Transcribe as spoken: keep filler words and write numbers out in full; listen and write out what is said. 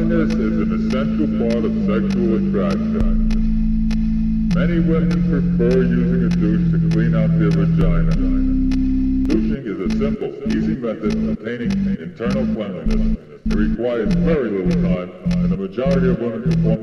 Cleanliness is an essential part of sexual attraction. Many women prefer using a douche to clean out their vagina. Douching is a simple, easy method of attaining internal cleanliness. It requires very little time, and the majority of women perform